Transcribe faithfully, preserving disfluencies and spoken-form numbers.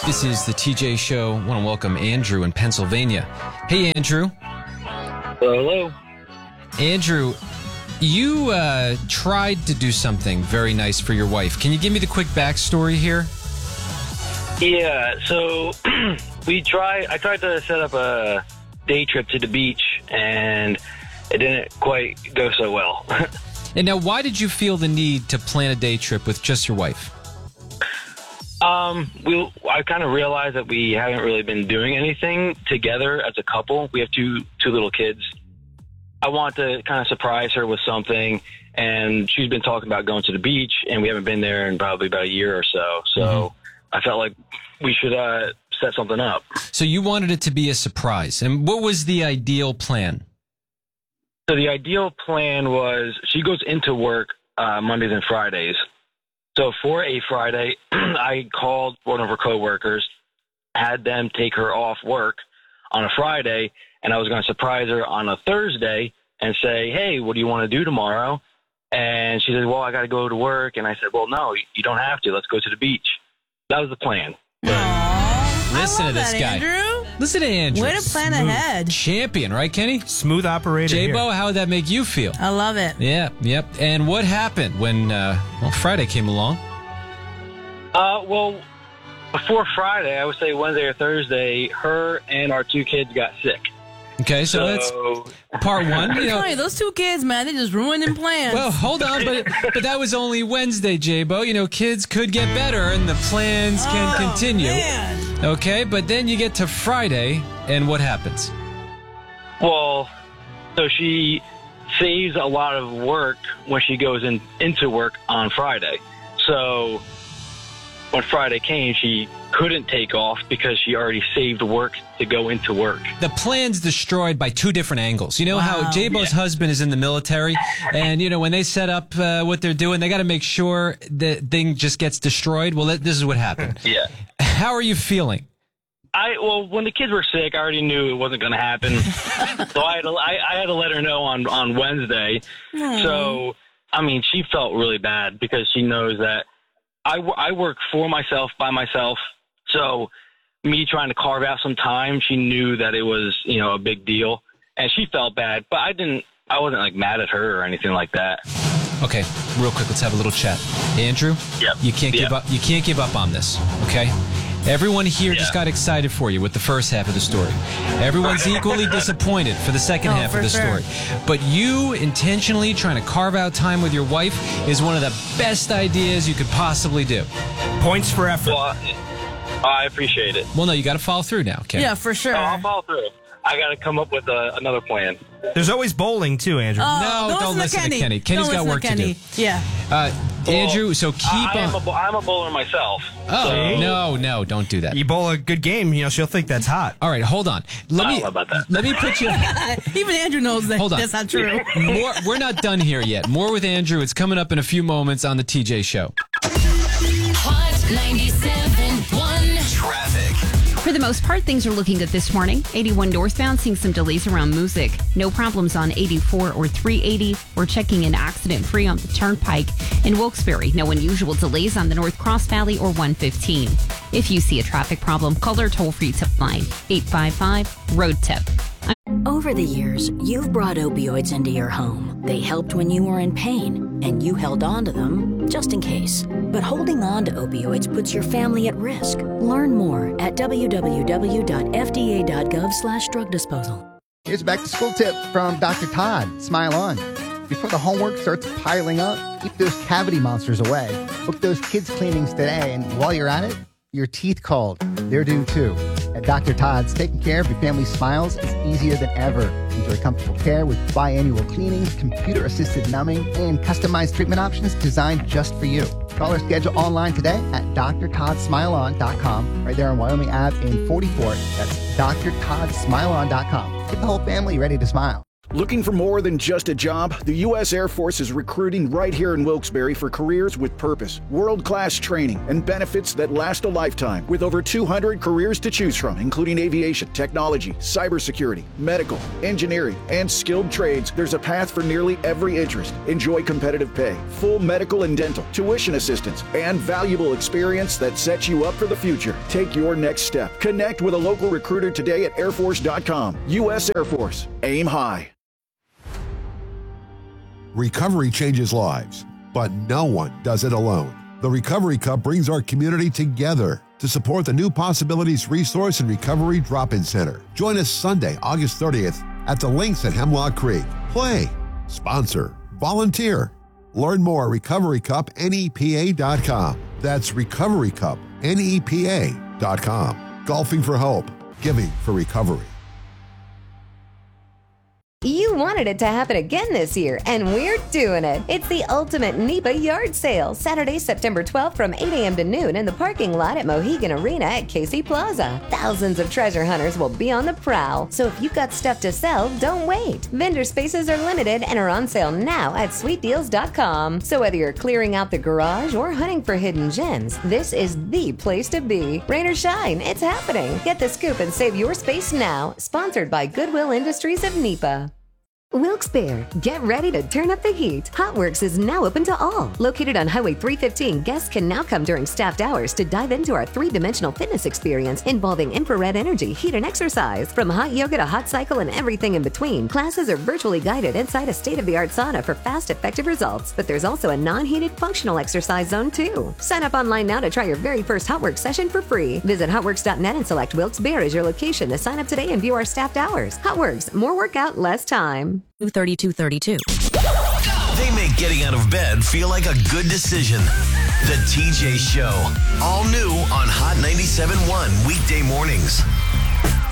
This is the T J Show. I want to welcome Andrew in Pennsylvania. Hey, Andrew. Hello. Andrew, you uh, tried to do something very nice for your wife. Can you give me the quick backstory here? Yeah, so we tried. I tried to set up a day trip to the beach, and it didn't quite go so well. And now, why did you feel the need to plan a day trip with just your wife? Um, we I kind of realized that we haven't really been doing anything together as a couple. We have two two little kids. I want to kind of surprise her with something, and she's been talking about going to the beach, and we haven't been there in probably about a year or so. So mm-hmm. I felt like we should uh, set something up. So you wanted it to be a surprise, and what was the ideal plan? So the ideal plan was she goes into work uh, Mondays and Fridays. So for a Friday, I called one of her coworkers, had them take her off work on a Friday, and I was going to surprise her on a Thursday and say, hey, what do you want to do tomorrow? And she said, well, I got to go to work. And I said, well, no, you don't have to. Let's go to the beach. That was the plan. Aww, Listen I to love this that, guy. Andrew. Listen to Andrew. Way to plan Smooth. ahead. Champion, right, Kenny? Smooth operator. J-Bo, how would that make you feel? I love it. Yeah, yep. And what happened when uh, well, Friday came along? Uh, well, before Friday, I would say Wednesday or Thursday, her and our two kids got sick. Okay, so, so that's part one. You know, funny, those two kids, man, they just ruining plans. Well, hold on, but but that was only Wednesday, J-Bo. You know, kids could get better and the plans can oh, continue. Man. Okay, but then you get to Friday, and what happens? Well, so she saves a lot of work when she goes in into work on Friday. So when Friday came, she couldn't take off because she already saved work to go into work. The plan's destroyed by two different angles. You know wow. how J-Bo's yeah. husband is in the military, and, you know, when they set up uh, what they're doing, they got to make sure the thing just gets destroyed. Well, this is what happened. Yeah. How are you feeling? I Well, when the kids were sick, I already knew it wasn't going to happen. so I had, to, I, I had to let her know on, on Wednesday. Mm. So, I mean, she felt really bad because she knows that I, I work for myself, by myself. So me trying to carve out some time, she knew that it was, you know, a big deal, and she felt bad, but I didn't, I wasn't like mad at her or anything like that. Okay, real quick, let's have a little chat. Andrew, yep. you can't yep. give up. You can't give up on this. Okay. Everyone here yeah. just got excited for you with the first half of the story. Everyone's equally disappointed for the second oh, half of the sure. story. But you intentionally trying to carve out time with your wife is one of the best ideas you could possibly do. Points for effort. Well, I appreciate it. Well, no, you got to follow through now, okay? Yeah, for sure. Oh, I'll follow through. I got to come up with uh, another plan. There's always bowling, too, Andrew. Oh, no, don't, don't listen to Kenny. to Kenny. Kenny's don't got work to, to Kenny. do. Yeah. Uh, well, Andrew, so keep I, on. I'm a, I'm a bowler myself. Oh, so. no, no, don't do that. You bowl a good game, you know, she'll think that's hot. All right, hold on. Let I me, don't know about that. Let me put you. Even Andrew knows that Hold on. that's not true. More, we're not done here yet. More with Andrew. It's coming up in a few moments on the T J Show. Hot ninety-seven point one Traffic. For the most part, things are looking good this morning. eighty-one northbound, seeing some delays around Music. No problems on eighty-four or three eighty. We're checking in accident-free on the Turnpike. In Wilkes-Barre, no unusual delays on the North Cross Valley or one fifteen. If you see a traffic problem, call our toll-free tip line, eight five five, road tip. Over the years, you've brought opioids into your home. They helped when you were in pain, and you held on to them just in case. But holding on to opioids puts your family at risk. Learn more at w w w dot f d a dot gov slash drug disposal. Here's a back-to-school tip from Doctor Todd. Smile on. Before the homework starts piling up, keep those cavity monsters away. Book those kids' cleanings today, and while you're at it, your teeth called. They're due too. At Doctor Todd's, taking care of your family's smiles is easier than ever. Enjoy comfortable care with biannual cleanings, computer-assisted numbing, and customized treatment options designed just for you. Call or schedule online today at d r todd smile on dot com. Right there on Wyoming Ave in forty-four. That's d r todd smile on dot com. Get the whole family ready to smile. Looking for more than just a job? The U S Air Force is recruiting right here in Wilkes-Barre for careers with purpose, world-class training, and benefits that last a lifetime. With over two hundred careers to choose from, including aviation, technology, cybersecurity, medical, engineering, and skilled trades, there's a path for nearly every interest. Enjoy competitive pay, full medical and dental, tuition assistance, and valuable experience that sets you up for the future. Take your next step. Connect with a local recruiter today at air force dot com. U S Air Force. Aim high. Recovery changes lives, but no one does it alone. The Recovery Cup brings our community together to support the New Possibilities Resource and Recovery Drop-In Center. Join us Sunday, August thirtieth at the Links at Hemlock Creek. Play, sponsor, volunteer. Learn more at recovery cup N E P A dot com. That's recovery cup N E P A dot com. Golfing for hope, giving for recovery. You wanted it to happen again this year, and we're doing it. It's the ultimate NEPA yard sale, Saturday, September twelfth from eight a.m. to noon in the parking lot at Mohegan Arena at Casey Plaza. Thousands of treasure hunters will be on the prowl, so if you've got stuff to sell, don't wait. Vendor spaces are limited and are on sale now at sweet deals dot com. So whether you're clearing out the garage or hunting for hidden gems, this is the place to be. Rain or shine, it's happening. Get the scoop and save your space now. Sponsored by Goodwill Industries of NEPA. Wilkes-Barre, get ready to turn up the heat. HotWorks is now open to all. Located on Highway three fifteen, guests can now come during staffed hours to dive into our three-dimensional fitness experience involving infrared energy, heat, and exercise. From hot yoga to hot cycle and everything in between, classes are virtually guided inside a state-of-the-art sauna for fast, effective results. But there's also a non-heated functional exercise zone too. Sign up online now to try your very first HotWorks session for free. Visit hotworks dot net and select Wilkes-Barre as your location to sign up today and view our staffed hours. HotWorks, more workout, less time. thirty-two thirty-two. They make getting out of bed feel like a good decision. The T J Show. All new on Hot ninety-seven point one weekday mornings.